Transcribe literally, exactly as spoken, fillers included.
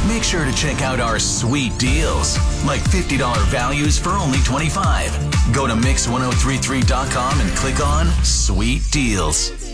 make sure to check out our sweet deals, like fifty dollars values for only twenty-five dollars. Go to mix ten thirty-three dot com and click on Sweet Deals.